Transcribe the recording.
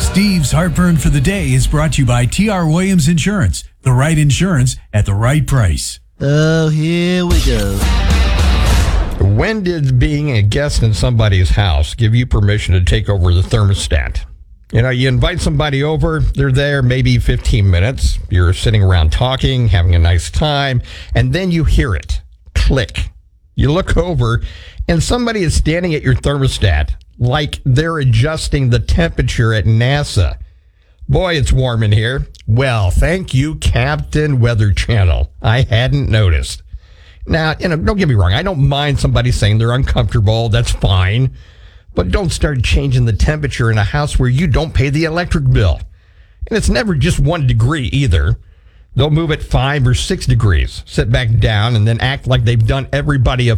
Steve's Heartburn for the Day is brought to you by T.R. Williams Insurance. The right insurance at the right price. Oh, here we go. When did being a guest in somebody's house give you permission to take over the thermostat? You know, you invite somebody over, they're there maybe 15 minutes. You're sitting around talking, having a nice time, and then you hear it. Click. You look over, and somebody is standing at your thermostat like they're adjusting the temperature at NASA. Boy, it's warm in here. Well, thank you, Captain Weather Channel. I hadn't noticed. Now, don't get me wrong. I don't mind somebody saying they're uncomfortable. That's fine. But don't start changing the temperature in a house where you don't pay the electric bill. And it's never just 1 degree either. They'll move it 5 or 6 degrees, sit back down, and then act like they've done everybody a